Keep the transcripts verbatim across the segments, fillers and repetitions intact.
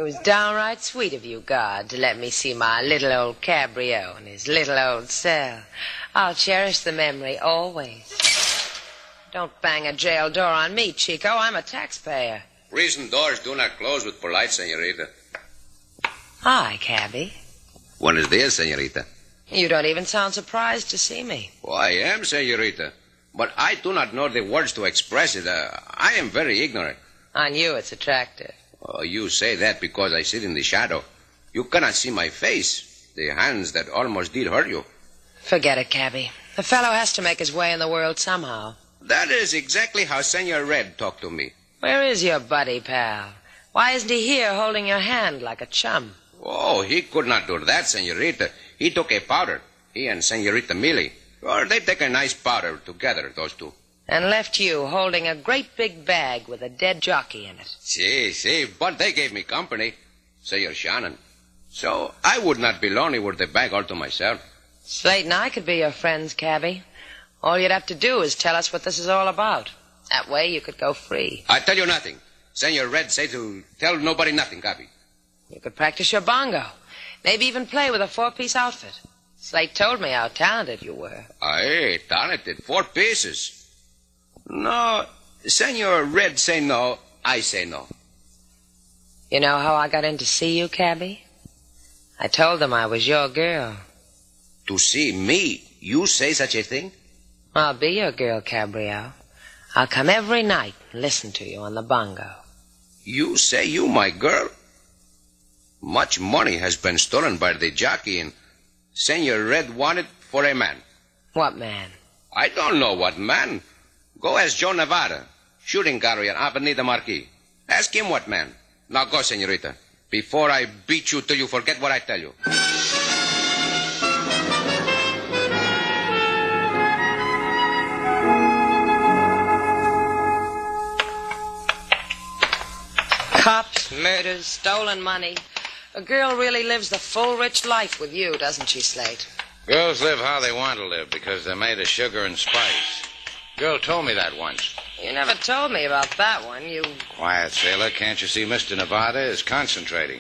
was downright sweet of you, God, to let me see my little old Cabrio in his little old cell. I'll cherish the memory always. Don't bang a jail door on me, Chico. I'm a taxpayer. Prison doors do not close with polite, senorita. Hi, Cabby. Buenos dias, senorita. You don't even sound surprised to see me. Oh, I am, senorita. But I do not know the words to express it. Uh, I am very ignorant. On you, it's attractive. Oh, you say that because I sit in the shadow. You cannot see my face. The hands that almost did hurt you. Forget it, Cabby. The fellow has to make his way in the world somehow. That is exactly how Senor Red talked to me. Where is your buddy, pal? Why isn't he here holding your hand like a chum? Oh, he could not do that, senorita. He took a powder. He and Senorita Millie. Or they take a nice powder together, those two. And left you holding a great big bag with a dead jockey in it. See, see, but they gave me company, Senor Shannon. So I would not be lonely with the bag all to myself. Slate and I could be your friends, Cabby. All you'd have to do is tell us what this is all about. That way you could go free. I tell you nothing. Senor Red say to tell nobody nothing, Cabby. You could practice your bongo. Maybe even play with a four-piece outfit. Slate told me how talented you were. Aye, talented. Four pieces. No, Senor Red say no, I say no. You know how I got in to see you, Cabby? I told them I was your girl. To see me? You say such a thing? I'll be your girl, Cabrio. I'll come every night and listen to you on the bongo. You say you my girl? Much money has been stolen by the jockey, and Senor Red wanted for a man. What man? I don't know what man. Go ask Joe Nevada, shooting gallery at Avenida Marquis. Ask him what man. Now go, senorita, before I beat you till you forget what I tell you. Cops, murders, stolen money. A girl really lives the full, rich life with you, doesn't she, Slate? Girls live how they want to live because they're made of sugar and spice. Girl told me that once. You never told me about that one. You... Quiet, sailor. Can't you see Mister Nevada is concentrating?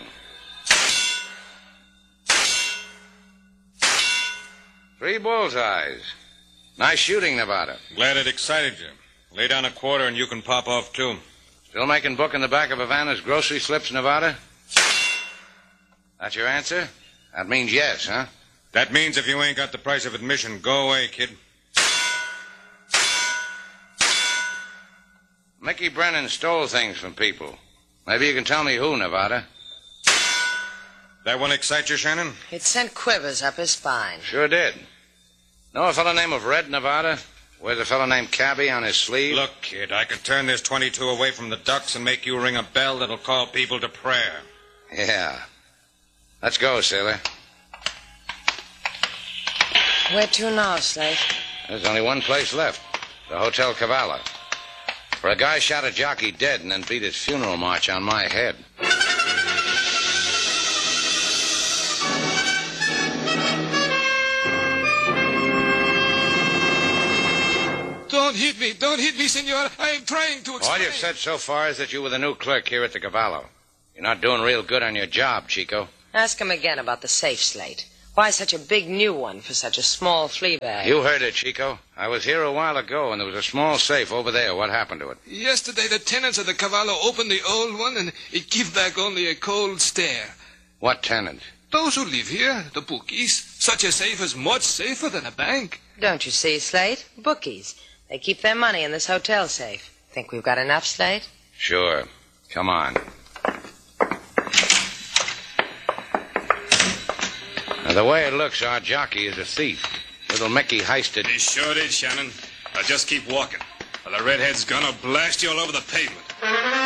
Three bullseyes. Nice shooting, Nevada. Glad it excited you. Lay down a quarter and you can pop off, too. Still making book in the back of Havana's grocery slips, Nevada? That's your answer? That means yes, huh? That means if you ain't got the price of admission, go away, kid. Mickey Brennan stole things from people. Maybe you can tell me who, Nevada. That one excite you, Shannon? It sent quivers up his spine. Sure did. Know a fellow named of Red, Nevada? Wears a fellow named Cabby on his sleeve? Look, kid, I could turn this twenty-two away from the ducks and make you ring a bell that'll call people to prayer. Yeah. Let's go, sailor. Where to now, Slate? There's only one place left. The Hotel Cavallo. For a guy shot a jockey dead and then beat his funeral march on my head. Don't hit me. Don't hit me, senor. I am trying to explain. All you've said so far is that you were the new clerk here at the Cavallo. You're not doing real good on your job, Chico. Ask him again about the safe, Slate. Why such a big new one for such a small flea bag? You heard it, Chico. I was here a while ago, and there was a small safe over there. What happened to it? Yesterday, the tenants of the Cavallo opened the old one, and it gave back only a cold stare. What tenant? Those who live here, the bookies. Such a safe is much safer than a bank. Don't you see, Slate? Bookies. They keep their money in this hotel safe. Think we've got enough, Slate? Sure. Come on. Now, the way it looks, our jockey is a thief. Little Mickey heisted... He sure did, Shannon. Now just keep walking, or the redhead's gonna blast you all over the pavement.